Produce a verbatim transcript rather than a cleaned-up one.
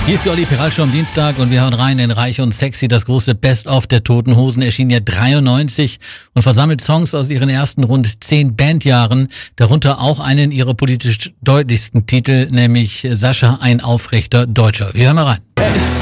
Hier ist die Olli Peral Show am Dienstag und wir hören rein in Reich und Sexy. Das große Best-of der Toten Hosen erschien ja dreiundneunzig und versammelt Songs aus ihren ersten rund zehn Bandjahren, darunter auch einen ihrer politisch deutlichsten Titel, nämlich Sascha, ein aufrechter Deutscher. Wir hören mal rein.